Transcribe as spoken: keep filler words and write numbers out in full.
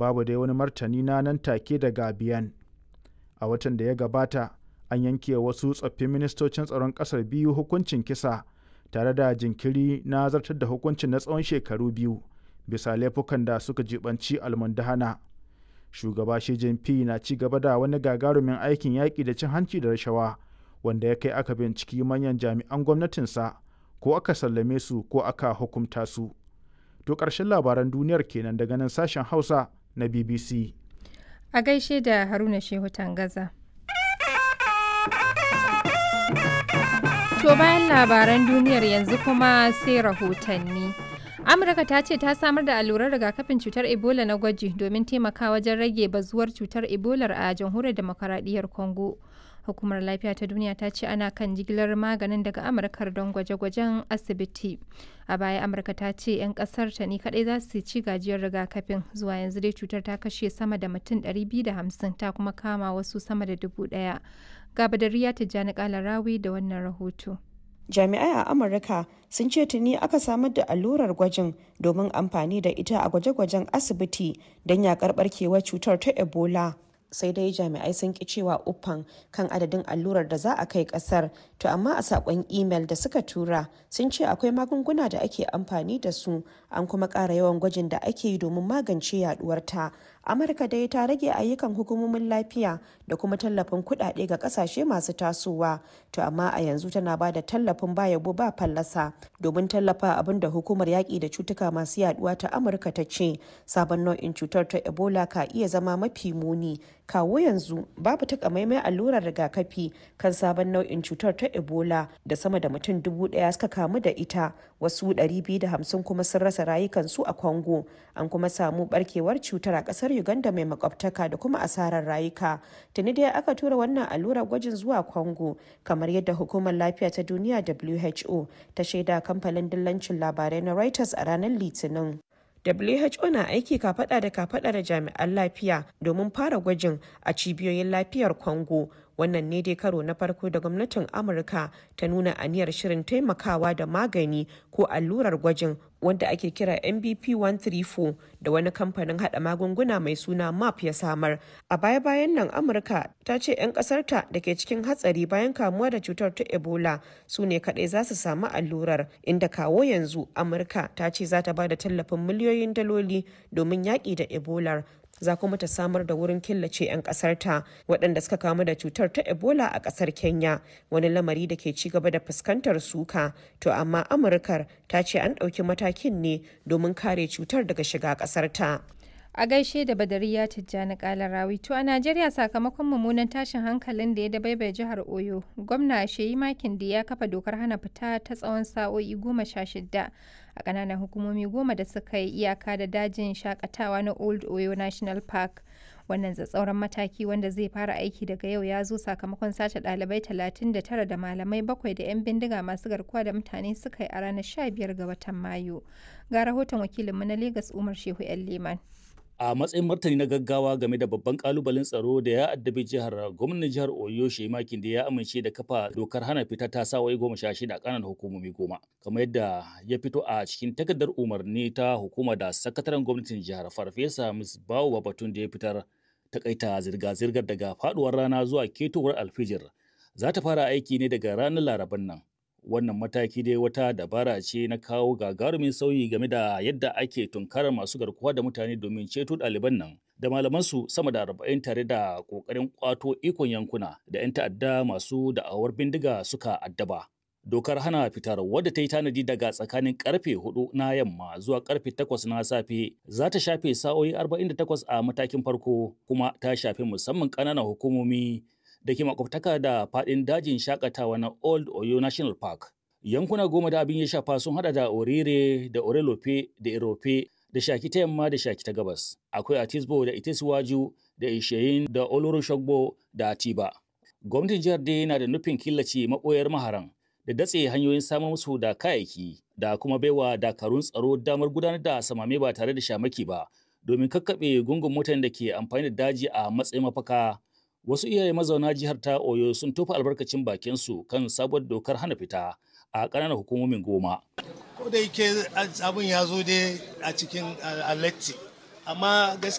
babu dai wani martani na nan take daga Biyan. A watan da ya gabata an yanke wasu tsoffin ministocin tsaron ƙasar biyu hukuncin kisa tare da jinkiri na zartar da hukuncin na tsawon shekaru biyu bisa laifukan da suka jibanci almundahana. Shugaba Xi Jinping na ci gaba da wani gagarumin aikin yaƙi da cin hanci da rashawa wanda ya kai aka binciki manyan jami'an gwamnatinsa ko aka sallame su ko aka hukumta su. To ƙarshen labaran duniyar kenan daga nan sashen Hausa na B B C. A gaishe da Haruna Shehu Tangaza. To bayan labaran duniyar yanzu kuma sai rahotanni. Amurka ta ce ta samar da allurar rigakafin cutar Ebola na gwaji domin taimakawa wajen rage bazuwar cutar Ebola a jamhuriyar demokaradiyyar Congo. Hukumar Lafiya ta Duniya ta ce ana kan jigilar maganin daga Amurkar don gwaje-gwajen asibiti. A baya Amurka ta ce 'yan kasar ta ne kadai za su ci gajiyar rigakafin. Zuwa yanzu dai cutar ta kashe sama da mutum ɗari biyu da hamsin ta kuma kama wasu sama da dubu ɗaya. Ga Badariya Tijjani Kalarawi da wannan rahoto. Jami'ai a Amurka sun ce tuni aka samar da allurar gwajin domin amfani da ita a gwaje-gwajen asibiti don yakar barkewar cutar ta Ebola. Sai dai jami'ai sun ki cewa uffan kan adadin allurar da za a kai kasar, to amma a sakon imel da suka tura sun ce akwai magunguna da ake amfani da su, an kuma ƙara yawan gwajin da ake yi domin magance yaduwarta. Amurka dai ta rage ayyukan hukumomin lafiya da kuma tallafin kuɗaɗe ga ƙasashe masu tasowa, to amma a yanzu tana ba da tallafin ba yabo ba fallasa domin tallafa abin da hukumar yaƙi da cutuka masu yaduwa ta Amurka ta ce sabon nau'in cutar ta Ebola ka iya zama mafi muni. Kawo yanzu babu takamaimai allurar rigakafi kan sabon nau'in cutar ta Ebola da sama da mutum dubu ɗaya suka kamu da ita, wasu ɗari biyu da hamsin kuma sun rasa rayukansu a Congo. An kuma samu barkewar cutar a ƙasar Uganda mai makwabtaka da kuma asarar rayuka. Tuni dai aka tura wannan allurar gwajin zuwa Congo kamar yadda hukumar lafiya ta duniya W H O ta shaida kamfanin dillancin labarai na Reuters a ranar Litinin. W H O na aiki kafada da kafada da jami'an lafiya domin fara gwajin a cibiyoyin lafiyar Congo. Wannan ne dai karo na farko da gwamnatin Amurka ta nuna aniyar shirin taimakawa da magani ko allurar gwajin wanda ake kira M B P one three four da wani kamfanin hada magunguna mai suna M A P ya samar. A baya-bayan nan Amurka ta ce 'yan kasarta da ke cikin hatsari bayan kamuwa da cutar ta Ebola su ne kadai za su samu allurar, inda kawo yanzu Amurka ta ce za ta ba da tallafin miliyoyin daloli domin yaƙi da Ebola. Za kuma ta samar da wurin killace 'yan ƙasarta waɗanda suka kamu da cutar ta Ebola a ƙasar Kenya, wani lamari da ke ci gaba da fuskantar suka. To amma Amurkar ta ce an ɗauki matakin ne domin kare cutar daga shiga ƙasarta. A gaishe da Badariya Tijjani Kalarawi. To a Najeriya sakamakon mummunan tashin hankalin da ya dabaibaye jihar Oyo, gwamna Sheyi Makinde ya kafa dokar hana fita ta tsawon sa'o'i goma sha shida a ƙananan hukumomi goma da suka yi iyaka da dajin shakatawa na Old Oyo National Park. Wannan tsatsauran mataki wanda zai fara aiki daga yau ya zo sakamakon sace ɗalibai talatin da tara da malamai bakwai da 'yan bindiga masu garkuwa da mutane suka yi a ranar sha biyar ga watan Mayu. Ga rahoton wakilinmu na Legas Umar Shehu 'yan Liman. A matsayin martani na gaggawa game da babban kalubalen tsaro da ya addabi jihar, gwamnan jihar Oyo Sheyi Makinde ya amince da kafa dokar hana fita ta sa'o'i goma sha shida a ƙananan hukumomi goma, kamar yadda ya fito a cikin takardar umarni ta hukuma da sakataren gwamnatin jihar Farfesa Misbahu Babatun da ya fitar. Takaita zirga-zirgar daga faduwar rana zuwa ketowar alfijir za ta fara aiki ne daga ranar Laraban nan. Wannan mataki dai wata dabara ce na kawo gagarumin sauyi game da yadda ake tunkarar masu garkuwa da mutane domin ceto ɗaliban nan da malamansu sama da arba'in tare da ƙoƙarin ƙwato ikon yankuna da 'yan ta'adda masu da'awar bindiga suka addaba. Dokar hana fitar wadda ta yi tanadi daga tsakanin karfe hudu na yamma zuwa karfe takwas na safe za ta shafe sa'o'i arba'in da takwas a matakin farko, kuma ta shafi musamman ƙananan hukumomi da ke makwabtaka da faɗin dajin shakatawa na Old Oyo National Park. Yankuna goma da abin ya shafa sun hada da Orire da Orelope da Irope da Shaki ta yamma da Shaki ta gabas. Akwai Atisbo da Itesiwaju da Isheyin da Oloroshogbo da Atiba. Gwamnatin jihar dai yana da nufin killace maɓoyar maharan da datse hanyoyin samar musu da kayayyaki da kuma baiwa dakarun tsaro damar gudanar da samame ba tare da shamaki ba domin kakkaɓe gungun mutanen da ke amfani da daji a matsayin mafaka. Wasu iyaye mazauna jihar ta Oyo sun tofa albarkacin bakinsu kan sabuwar dokar hana fita a ƙananan hukumomin goma. Ko da yake abin ya zo dai a cikin alatti, amma gaskiya